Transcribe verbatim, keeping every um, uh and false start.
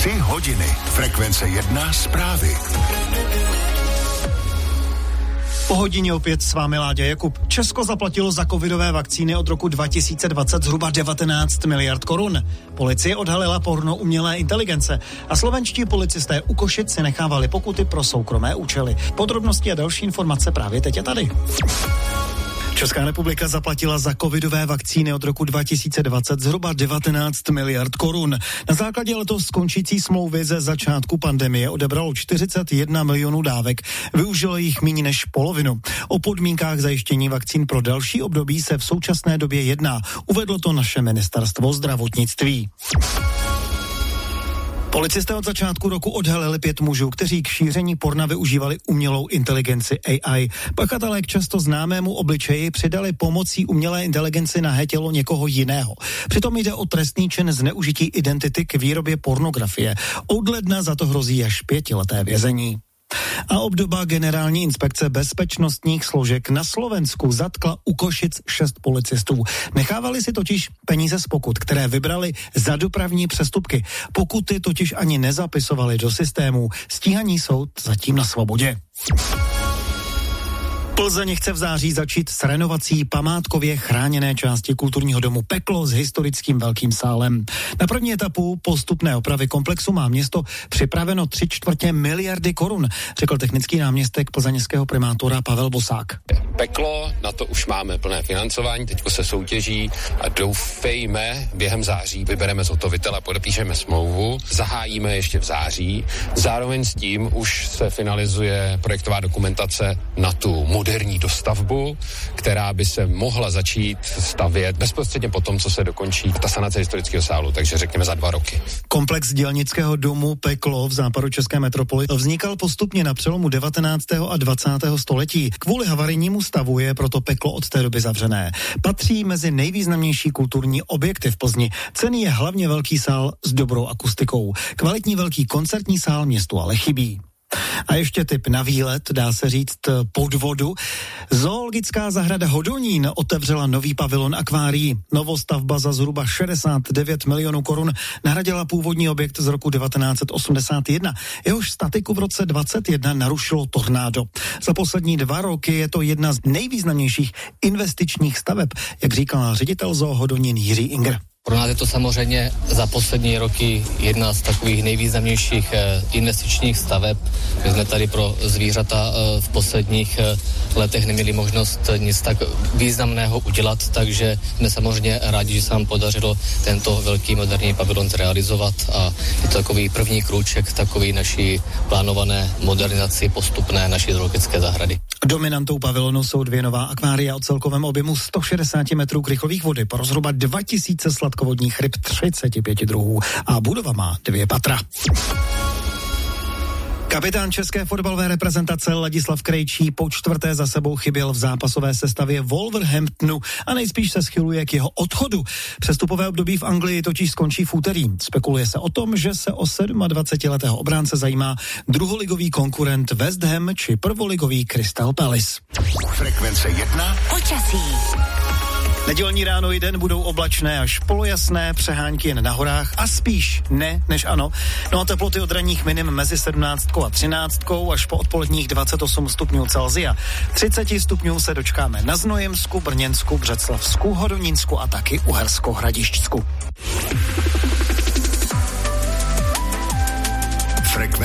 Tři hodiny. Frekvence jedna zprávy. Po hodině opět s vámi Láďa Jakub. Česko zaplatilo za covidové vakcíny od roku dva tisíce dvacet zhruba devatenáct miliard korun. Policie odhalila porno umělé inteligence a slovenští policisté u Košic si nechávali pokuty pro soukromé účely. Podrobnosti a další informace právě teď a tady. Česká republika zaplatila za covidové vakcíny od roku dva tisíce dvacet zhruba devatenáct miliard korun. Na základě letos skončící smlouvy ze začátku pandemie odebralo čtyřicet jedna milionů dávek. Využilo jich méně než polovinu. O podmínkách zajištění vakcín pro další období se v současné době jedná. Uvedlo to naše ministerstvo zdravotnictví. Policisté od začátku roku odhalili pět mužů, kteří k šíření porna využívali umělou inteligenci A I. Pachatelé k často známému obličeji přidali pomocí umělé inteligenci nahé tělo někoho jiného. Přitom jde o trestný čin zneužití identity k výrobě pornografie. Od ledna za to hrozí až pětileté vězení. A obdoba Generální inspekce bezpečnostních složek na Slovensku zatkla u Košic šest policistů. Nechávali si totiž peníze z pokut, které vybrali za dopravní přestupky. Pokuty totiž ani nezapisovali do systému. Stíhaní jsou zatím na svobodě. Plzeň chce v září začít s renovací památkově chráněné části kulturního domu Peklo s historickým velkým sálem. Na první etapu postupné opravy komplexu má město připraveno tři čtvrtě miliardy korun, řekl technický náměstek plzeňského primátora Pavel Bosák. Peklo, na to už máme plné financování, teďko se soutěží a doufejme, během září vybereme zhotovitele, podepíšeme smlouvu, zahájíme ještě v září. Zároveň s tím už se finalizuje projektová dokumentace na tu moderní dostavbu, která by se mohla začít stavět bezprostředně po tom, co se dokončí ta sanace historického sálu, takže řekněme za dva roky. Komplex dělnického domu Peklo v západočeské metropoli vznikal postupně na přelomu devatenáctého a dvacátého století. Kvůli havarijnímu stavu je proto Peklo od té doby zavřené. Patří mezi nejvýznamnější kulturní objekty v Plzni. Cenný je hlavně velký sál s dobrou akustikou. Kvalitní velký koncertní sál městu ale chybí. A ještě tip na výlet, dá se říct pod vodu. Zoologická zahrada Hodonín otevřela nový pavilon akvárií. Novostavba za zhruba šedesát devět milionů korun nahradila původní objekt z roku devatenáct set osmdesát jedna. Jehož statiku v roce dvacet jedna narušilo tornádo. Za poslední dva roky je to jedna z nejvýznamnějších investičních staveb, jak říkal ředitel Zoo Hodonín Jiří Ingr. Pro nás je to samozřejmě za poslední roky jedna z takových nejvýznamnějších investičních staveb. My jsme tady pro zvířata v posledních letech neměli možnost nic tak významného udělat, takže jsme samozřejmě rádi, že se nám podařilo tento velký moderní pavilon realizovat a je to takový první krůček takový naší plánované modernizaci postupné naší zoologické zahrady. Dominantou pavilonu jsou dvě nová akvária o celkovém objemu sto šedesát metrů krychlových vody pro zhruba dva tisíce sladkovodních ryb třicet pět druhů a budova má dvě patra. Kapitán české fotbalové reprezentace Ladislav Krejčí po čtvrté za sebou chyběl v zápasové sestavě Wolverhamptonu a nejspíš se schyluje k jeho odchodu. Přestupové období v Anglii totiž skončí v úterý. Spekuluje se o tom, že se o sedmadvacetiletého obránce zajímá druholigový konkurent West Ham či prvoligový Crystal Palace. Frekvence jedna. Počasí. Nedělní ráno i den budou oblačné až polojasné, přehánky jen na horách a spíš ne než ano. No a teploty od ranních minim mezi sedmnáctkou a třináctkou až po odpoledních dvacet osm stupňů Celsia. třicet stupňů se dočkáme na Znojemsku, Brněnsku, Břeclavsku, Hodonínsku a taky Uhersko-Hradišťsku.